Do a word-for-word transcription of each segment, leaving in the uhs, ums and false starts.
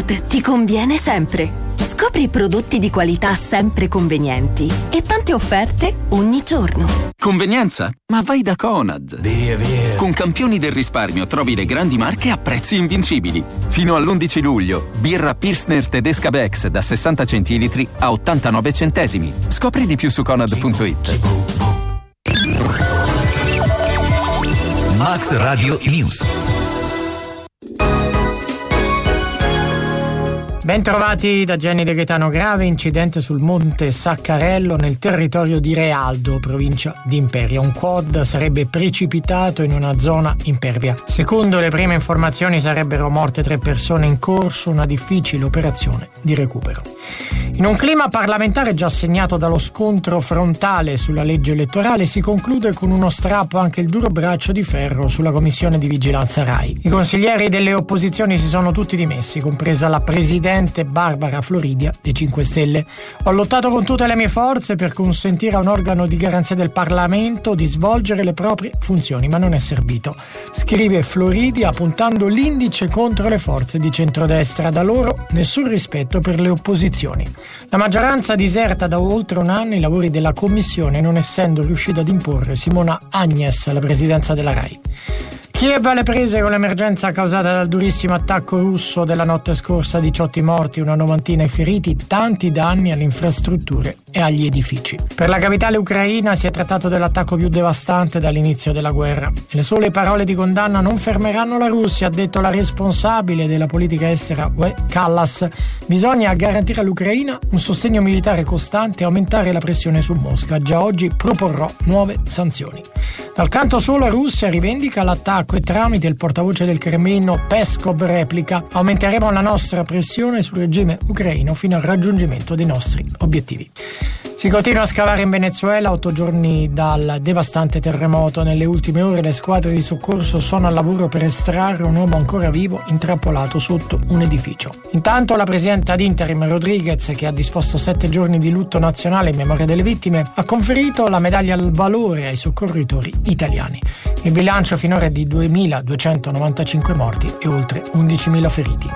Conad ti conviene sempre. Scopri prodotti di qualità sempre convenienti e tante offerte ogni giorno. Convenienza? Ma vai da Conad. Via, via. Con Campioni del Risparmio trovi le grandi marche a prezzi invincibili. Fino all'undici luglio, birra Pilsner tedesca Bex da sessanta centilitri a ottantanove centesimi. Scopri di più su conad punto it. Max Radio News. Bentrovati da Jenny De Gaetano. Grave incidente sul Monte Saccarello nel territorio di Realdo, provincia di Imperia. Un quad sarebbe precipitato in una zona impervia. Secondo le prime informazioni sarebbero morte tre persone, in corso una difficile operazione di recupero. In un clima parlamentare già segnato dallo scontro frontale sulla legge elettorale, si conclude con uno strappo anche il duro braccio di ferro sulla commissione di vigilanza RAI. I consiglieri delle opposizioni si sono tutti dimessi, compresa la presidente Barbara Floridia dei cinque Stelle. Ho lottato con tutte le mie forze per consentire a un organo di garanzia del Parlamento di svolgere le proprie funzioni, ma non è servito, scrive Floridia puntando l'indice contro le forze di centrodestra. Da loro nessun rispetto per le opposizioni. La maggioranza diserta da oltre un anno i lavori della commissione, non essendo riuscita ad imporre Simona Agnes alla presidenza della RAI. Kiev alle prese con l'emergenza causata dal durissimo attacco russo della notte scorsa, diciotto morti, una novantina i feriti, tanti danni alle infrastrutture e agli edifici. Per la capitale ucraina si è trattato dell'attacco più devastante dall'inizio della guerra. Le sole parole di condanna non fermeranno la Russia, ha detto la responsabile della politica estera U E, Kallas. Bisogna garantire all'Ucraina un sostegno militare costante e aumentare la pressione su Mosca. Già oggi proporrò nuove sanzioni. Dal canto suo la Russia rivendica l'attacco e tramite il portavoce del Cremlino Peskov replica: aumenteremo la nostra pressione sul regime ucraino fino al raggiungimento dei nostri obiettivi. Si continua a scavare in Venezuela, otto giorni dal devastante terremoto. Nelle ultime ore le squadre di soccorso sono al lavoro per estrarre un uomo ancora vivo intrappolato sotto un edificio. Intanto la presidenta ad interim Rodriguez, che ha disposto sette giorni di lutto nazionale in memoria delle vittime, ha conferito la medaglia al valore ai soccorritori italiani. Il bilancio finora è di duemiladuecentonovantacinque morti e oltre undicimila feriti.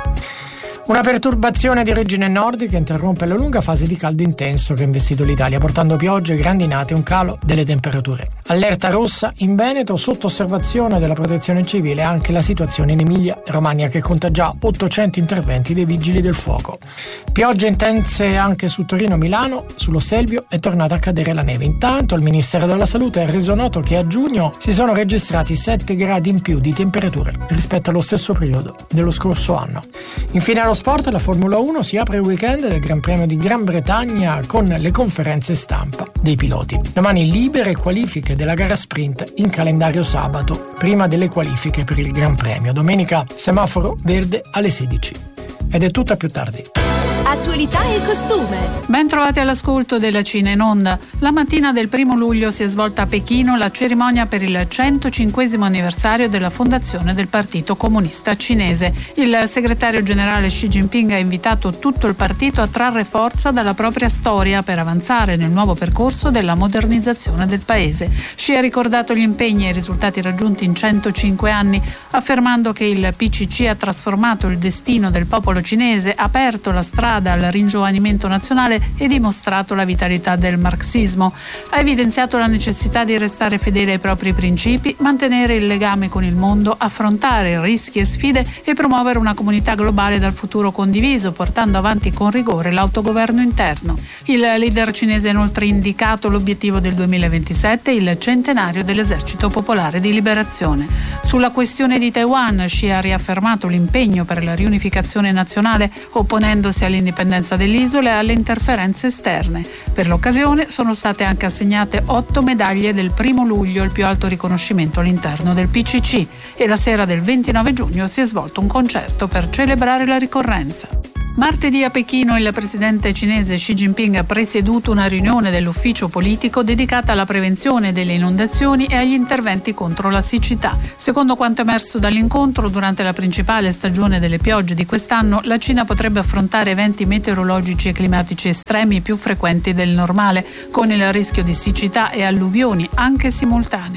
Una perturbazione di origine nordica interrompe la lunga fase di caldo intenso che ha investito l'Italia, portando piogge, grandinate e un calo delle temperature. Allerta rossa in Veneto, sotto osservazione della Protezione Civile anche la situazione in Emilia-Romagna, che conta già ottocento interventi dei vigili del fuoco. Piogge intense anche su Torino-Milano, sullo Stelvio è tornata a cadere la neve. Intanto il Ministero della Salute ha reso noto che a giugno si sono registrati sette gradi in più di temperature rispetto allo stesso periodo dello scorso anno. Infine allo sport, la Formula uno si apre il weekend del Gran Premio di Gran Bretagna con le conferenze stampa dei piloti. Domani libere qualifiche della gara sprint in calendario sabato, prima delle qualifiche per il Gran Premio. Domenica semaforo verde alle sedici. Ed è tutta, più tardi. Attualità e costume. Ben trovati all'ascolto della Cina in Onda. La mattina del primo luglio si è svolta a Pechino la cerimonia per il centocinquesimo anniversario della fondazione del Partito Comunista Cinese. Il segretario generale Xi Jinping ha invitato tutto il partito a trarre forza dalla propria storia per avanzare nel nuovo percorso della modernizzazione del paese. Xi ha ricordato gli impegni e i risultati raggiunti in centocinque anni, affermando che il P C C ha trasformato il destino del popolo cinese, aperto la strada al ringiovanimento nazionale e dimostrato la vitalità del marxismo. Ha evidenziato la necessità di restare fedele ai propri principi, mantenere il legame con il mondo, affrontare rischi e sfide e promuovere una comunità globale dal futuro condiviso, portando avanti con rigore l'autogoverno interno. Il leader cinese ha inoltre indicato l'obiettivo del duemilaventisette, il centenario dell'Esercito Popolare di Liberazione. Sulla questione di Taiwan, Xi ha riaffermato l'impegno per la riunificazione nazionale, opponendosi all'indipendenza indipendenza dell'isola e alle interferenze esterne. Per l'occasione sono state anche assegnate otto medaglie del primo luglio, il più alto riconoscimento all'interno del P C C, e la sera del ventinove giugno si è svolto un concerto per celebrare la ricorrenza. Martedì a Pechino il presidente cinese Xi Jinping ha presieduto una riunione dell'ufficio politico dedicata alla prevenzione delle inondazioni e agli interventi contro la siccità. Secondo quanto emerso dall'incontro, durante la principale stagione delle piogge di quest'anno, la Cina potrebbe affrontare eventi meteorologici e climatici estremi più frequenti del normale, con il rischio di siccità e alluvioni anche simultanee.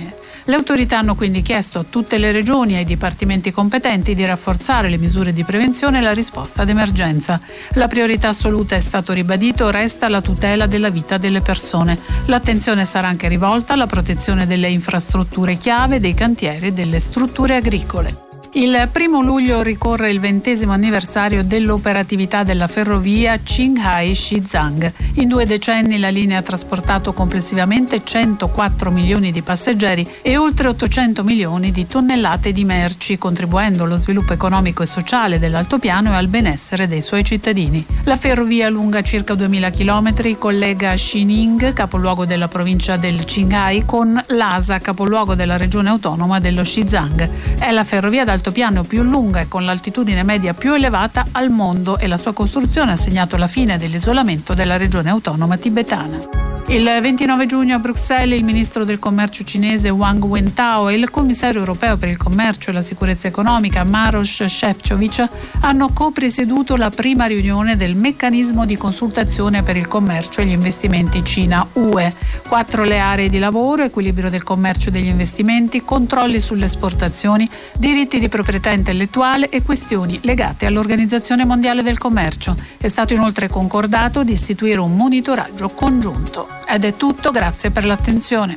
Le autorità hanno quindi chiesto a tutte le regioni e ai dipartimenti competenti di rafforzare le misure di prevenzione e la risposta d'emergenza. La priorità assoluta, è stato ribadito, resta la tutela della vita delle persone. L'attenzione sarà anche rivolta alla protezione delle infrastrutture chiave, dei cantieri e delle strutture agricole. Il primo luglio ricorre il ventesimo anniversario dell'operatività della ferrovia Qinghai-Shizang. In due decenni la linea ha trasportato complessivamente centoquattro milioni di passeggeri e oltre ottocento milioni di tonnellate di merci, contribuendo allo sviluppo economico e sociale dell'altopiano e al benessere dei suoi cittadini. La ferrovia, lunga circa duemila chilometri, collega Xining, capoluogo della provincia del Qinghai, con Lhasa, capoluogo della regione autonoma dello Xizang. È la ferrovia d'altopiano più lunga e con l'altitudine media più elevata al mondo, e la sua costruzione ha segnato la fine dell'isolamento della regione autonoma tibetana. Il ventinove giugno a Bruxelles il ministro del commercio cinese Wang Wentao e il commissario europeo per il commercio e la sicurezza economica Maroš Šefčovič hanno co-presieduto la prima riunione del meccanismo di consultazione per il commercio e gli investimenti Cina-U E. Quattro le aree di lavoro: equilibrio del commercio e degli investimenti, controlli sulle esportazioni, diritti di proprietà intellettuale e questioni legate all'Organizzazione Mondiale del Commercio. È stato inoltre concordato di istituire un monitoraggio congiunto. Ed è tutto, grazie per l'attenzione.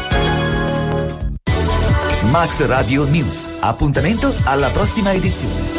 Max Radio News. Appuntamento alla prossima edizione.